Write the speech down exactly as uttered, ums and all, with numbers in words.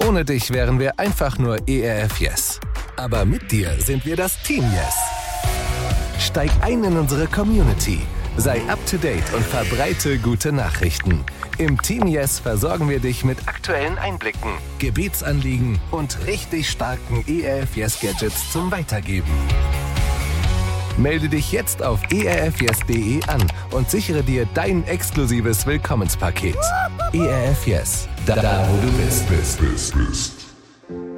Ohne dich wären wir einfach nur E R F Yes. Aber mit dir sind wir das Team Yes. Steig ein in unsere Community. Sei up to date und verbreite gute Nachrichten. Im Team Yes versorgen wir dich mit aktuellen Einblicken, Gebetsanliegen und richtig starken E R F Yes Gadgets zum Weitergeben. Melde dich jetzt auf e r f yes punkt de an und sichere dir dein exklusives Willkommenspaket. E R F Yes, da, da wo du bist, bist, bist, bist.